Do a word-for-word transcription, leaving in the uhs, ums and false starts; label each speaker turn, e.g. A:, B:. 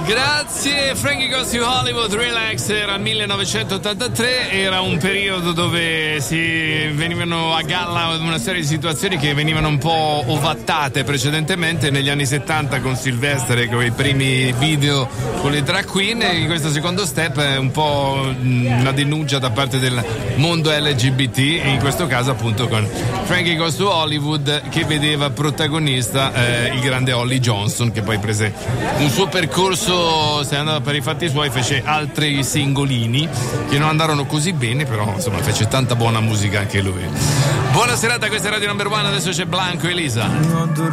A: Grazie. Frankie Goes to Hollywood, Relax, era il millenovecentottantatré, era un periodo dove si venivano a galla una serie di situazioni che venivano un po' ovattate precedentemente negli anni settanta con Sylvester, con i primi video con le drag queen, e in questo secondo step è un po' una denuncia da parte del mondo L G B T, e in questo caso appunto con Frankie Goes to Hollywood, che vedeva protagonista eh, il grande Holly Johnson, che poi prese un suo percorso, se andava per i fatti suoi, fece altri singolini che non andarono così bene, però insomma fece tanta buona musica anche lui. Buona serata, questa è Radio Number One, adesso c'è Blanco e Elisa.